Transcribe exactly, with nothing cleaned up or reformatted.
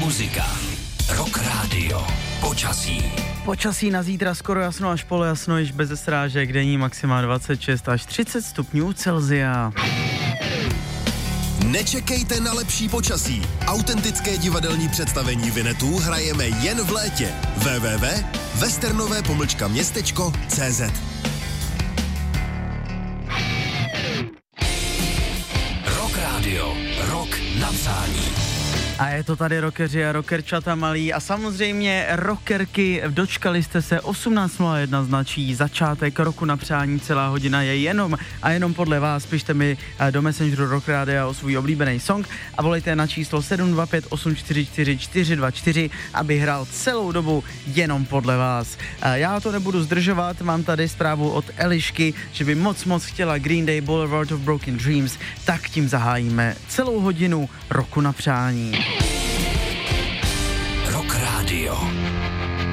muzika. Rock Radio. Počasí. Počasí na zítra skoro jasno až polojasno, již bez srážek, denní maxima dvacet šest až třicet stupňů Celsia. Nečekejte na lepší počasí. Autentické divadelní představení Vinetů hrajeme jen v létě. w w w tečka westernové pomlčka městečko tečka c z Rock Radio. Rock na přání. A je to tady rockeři a rockerčata malí a samozřejmě rockerky, dočkali jste se, osmnáct nula jedna značí začátek roku na přání, celá hodina je jenom a jenom podle vás. Pište mi do Messengeru Rock Radia o svůj oblíbený song a volejte na číslo sedm dva pět osm čtyři čtyři čtyři dva čtyři, aby hrál celou dobu jenom podle vás. Já to nebudu zdržovat, mám tady zprávu od Elišky, že by moc moc chtěla Green Day Boulevard of Broken Dreams, tak tím zahájíme celou hodinu roku na přání. Rock Radio.